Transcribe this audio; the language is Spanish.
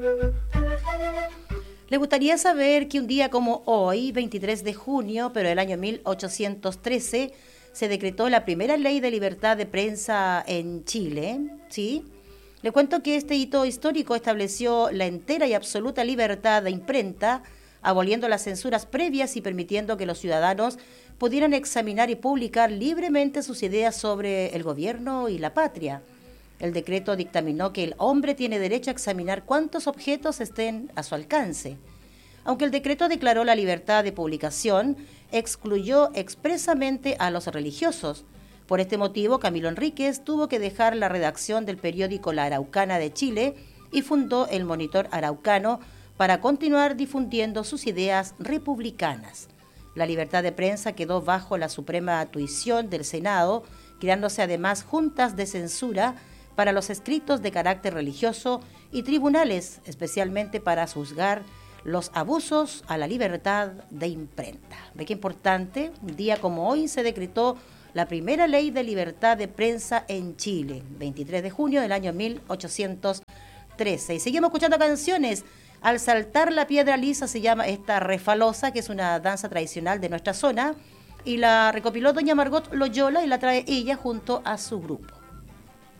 ¿Le gustaría saber que un día como hoy, 23 de junio, pero del año 1813, se decretó la primera ley de libertad de prensa en Chile? ¿Sí? Le cuento que este hito histórico estableció la entera y absoluta libertad de imprenta, aboliendo las censuras previas y permitiendo que los ciudadanos pudieran examinar y publicar libremente sus ideas sobre el gobierno y la patria. El decreto dictaminó que el hombre tiene derecho a examinar cuantos objetos estén a su alcance. Aunque el decreto declaró la libertad de publicación, excluyó expresamente a los religiosos. Por este motivo, Camilo Enríquez tuvo que dejar la redacción del periódico La Araucana de Chile y fundó el Monitor Araucano para continuar difundiendo sus ideas republicanas. La libertad de prensa quedó bajo la suprema tuición del Senado, creándose además juntas de censura para los escritos de carácter religioso y tribunales, especialmente para juzgar los abusos a la libertad de imprenta. ¿Ve qué importante? Un día como hoy se decretó la primera ley de libertad de prensa en Chile, 23 de junio del año 1813. Y seguimos escuchando canciones. Al saltar la piedra lisa se llama esta refalosa, que es una danza tradicional de nuestra zona, y la recopiló doña Margot Loyola y la trae ella junto a su grupo.